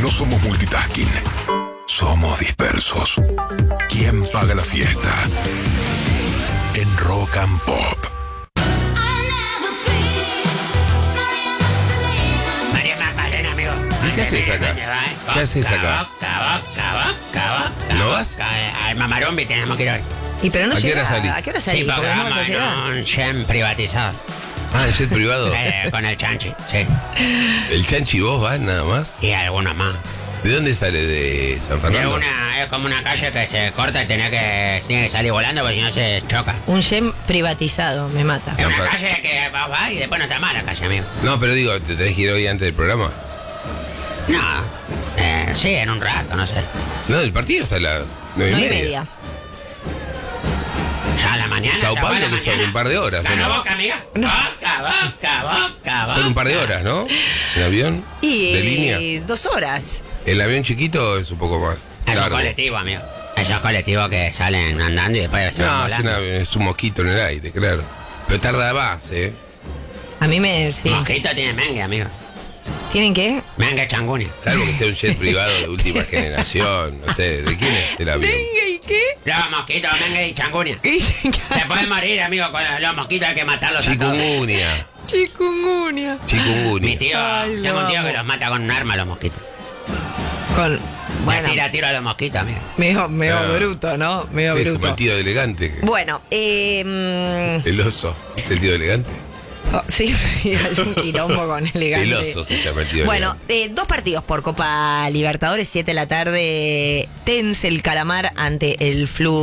no somos multitasking. Somos dispersos. ¿Quién paga la fiesta? En Rock and Pop. María Magdalena, amigo. ¿Y qué haces acá? ¿Qué haces acá? ¿No vas? Al Mamarombi tenemos que ir hoy. Y pero no ¿A qué hora llegás. salís? ¿A qué hora Sí, salís? porque Porque no vas a vamos en llegar. un jet privatizado. Ah, ¿el jet privado? Con el chanchi, sí. ¿El chanchi y vos van nada más? Y algunos más. ¿De dónde sale? ¿De San Es Fernando? es como una calle que se corta y tiene que salir volando porque si no se choca. Un gem privatizado, me mata. Es una calle que vas y después no está mal la calle, amigo. No, pero digo, ¿te tenés que ir hoy antes del programa? No, sí, en un rato, no sé. No, el partido está a las 9:30. Ya a la mañana. Sao ya va Paulo, la que son mañana. un par de horas. ¿Ganó ¿no? Boca, amiga? Boca. Son un par de horas, ¿no? ¿En avión? Y ¿De línea? 2 horas. El avión chiquito es un poco más Es un largo. colectivo, amigo. Esos colectivos que salen andando y después se van No, volando. es un mosquito en el aire, claro. Pero tarda más, ¿eh? A mí me... Sí. Mosquito tiene mengue, amigo. ¿Tienen qué? Mengue changunia. Salvo que sea un jet privado de última generación. No sé, ¿de quién es el avión? ¿Y qué? Los mosquitos, mengue y changunia. Te pueden morir, amigo, con los mosquitos hay que matarlos a todos. Chikungunya. Chikungunya. Mi Chikungunya. tío, Ay, tengo un tío amo. que los mata con un arma a los mosquitos. Con... Bueno, Le tiro a los mosquitos, amigo. medio Ah. bruto, ¿no? Medio Es como bruto. el tío de elegante. Bueno, El oso. ¿El tío de elegante? sí, es un quilombo con elegante. El oso se llama el tío de Bueno, elegante. 2 partidos por Copa Libertadores, 7 de la tarde. Tense el Calamar ante el Flu